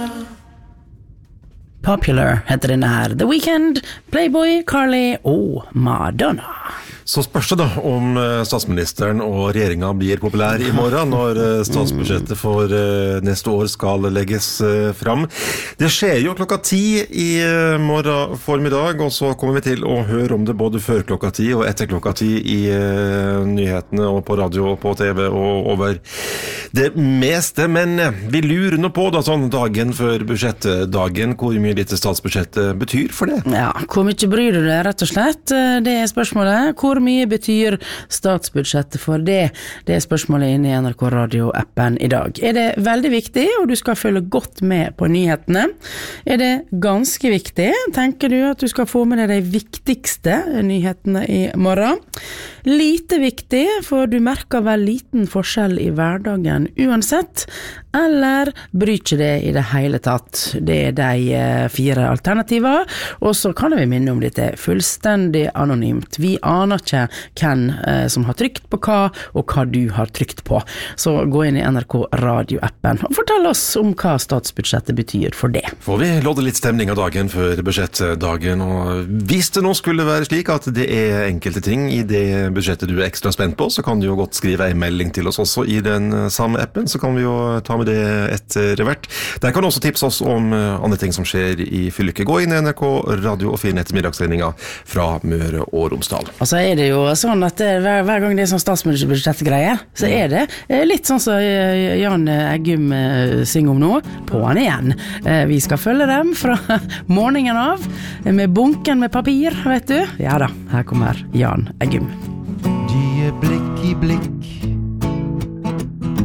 Popular heter denne her. The Weeknd, Playboy, Carly og Madonna. Så spørs det da om statsministeren og regjeringen blir populær i morgen når statsbudsjettet for neste år skal legges fram. Det skjer jo 10:00 i morgen formiddag, og så kommer vi til å høre om det både før 10:00 og etter 10:00 i nyhetene og på radio og på TV og over det meste. Men vi lurer nå på da sånn dagen før budsjettdagen, hvor mye dette statsbudsjettet betyr for det? Ja, hvor mye bryr du deg rett og slett? Det er spørsmålet. Hvor mye betyr statsbudsjettet for det? Det er spørsmålet inne i NRK Radio-appen i dag. Er det veldig viktig, og du skal følge godt med på nyhetene? Er det ganske viktig? Tenker du at du skal få med deg de viktigste nyhetene i morgen? Lite viktig, for du merker vel liten forskjell i hverdagen uansett, eller bryr ikke det i det hele tatt? Det er de 4 alternativer, og så kan vi minne om dette fullstendig anonymt. Vi aner ikke hvem som har trykt på hva, og hva du har trykt på. Så gå inn i NRK Radio-appen og fortell oss om hva statsbudsjettet betyr for det. Får vi lodde litt stemning av dagen før budsjettdagen, og hvis det nå skulle være slik at det er enkelte ting i det budsjettet du er ekstra spent på, så kan du jo godt skrive en melding til oss også i den samme appen, så kan vi jo ta med det etter hvert. Der kan du også tipse oss om andre ting som skjer i fylket. Gå inn i NRK Radio og finn ettermiddagssendinga fra Møre og Romsdal. Og så er det jo sånn at hver gang det er sånn statsbudsjettgreier, så er det litt sånn som Jan Eggum synger om nå, på'n igjen. Vi skal følge dem fra morgenen av, med bunken med papir, vet du. Ja da, her kommer Jan Eggum. De er blikk i blikk